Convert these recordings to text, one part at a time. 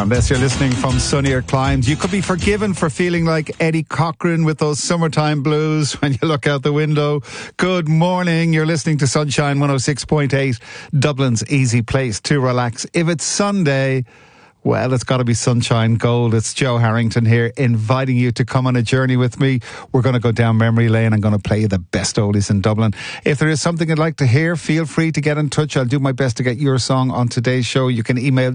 Unless you're listening from sunnier climes, you could be forgiven for feeling like Eddie Cochran with those summertime blues when you look out the window. Good morning. You're listening to Sunshine 106.8, Dublin's easy place to relax. If it's Sunday, well, it's got to be sunshine gold. It's Joe Harrington here, inviting you to come on a journey with me. We're going to go down memory lane. I'm going to play you the best oldies in Dublin. If there is something you'd like to hear, feel free to get in touch. I'll do my best to get your song on today's show. You can email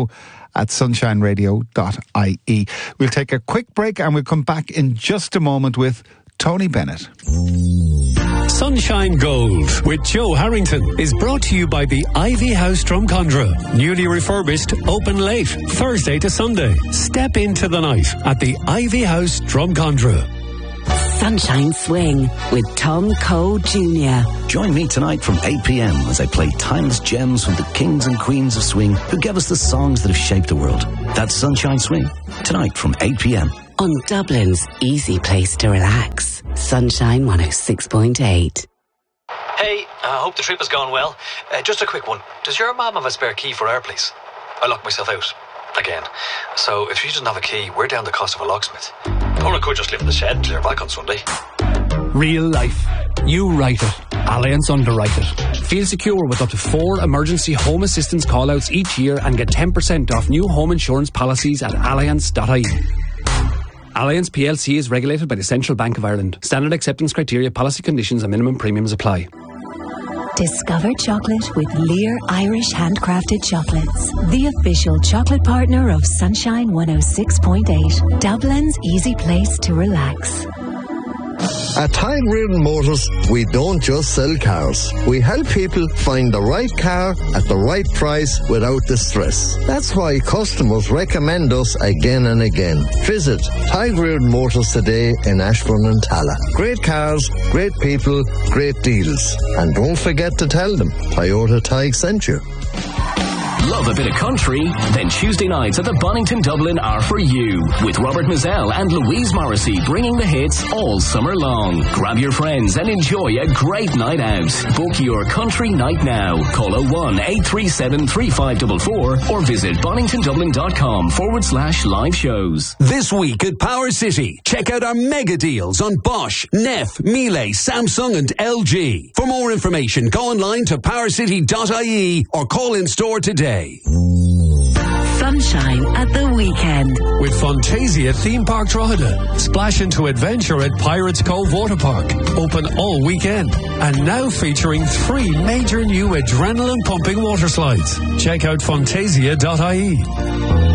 joe@sunshineradio.ie. We'll take a quick break and we'll come back in just a moment with Tony Bennett. Sunshine Gold with Joe Harrington is brought to you by the Ivy House Drumcondra. Newly refurbished, open late, Thursday to Sunday. Step into the night at the Ivy House Drumcondra. Sunshine Swing with Tom Cole Jr. Join me tonight from 8 p.m. as I play timeless gems from the kings and queens of swing who gave us the songs that have shaped the world. That's Sunshine Swing, tonight from 8 p.m. on Dublin's easy place to relax. Sunshine 106.8. Hey, I hope the trip has gone well. Just a quick one. Does your mum have a spare key for our place? I locked myself out. Again. So if she doesn't have a key, we're down the cost of a locksmith. Or I could just live in the shed and clear back on Sunday. Real life. You write it. Allianz underwrite it. Feel secure with up to 4 emergency home assistance call-outs each year and get 10% off new home insurance policies at allianz.ie. Allianz PLC is regulated by the Central Bank of Ireland. Standard acceptance criteria, policy conditions and minimum premiums apply. Discover chocolate with Lear Irish Handcrafted Chocolates. The official chocolate partner of Sunshine 106.8. Dublin's easy place to relax. At Tide Reardon Motors, we don't just sell cars. We help people find the right car at the right price without the stress. That's why customers recommend us again and again. Visit Tide Reardon Motors today in Ashbourne and Tala. Great cars, great people, great deals. And don't forget to tell them Toyota Tige sent you. Love a bit of country? Then Tuesday nights at the Bonington Dublin are for you, with Robert Mazzell and Louise Morrissey bringing the hits all summer long. Grab your friends and enjoy a great night out. Book your country night now. Call 018373544 or visit boningtondublin.com/live shows. This week at Power City, check out our mega deals on Bosch, Neff, Miele, Samsung and LG. For more information, go online to powercity.ie or call in store today. Sunshine at the weekend with Fantasia Theme Park Drogheda. Splash into adventure at Pirates Cove Water Park. Open all weekend. And now featuring 3 major new adrenaline pumping water slides. Check out fantasia.ie.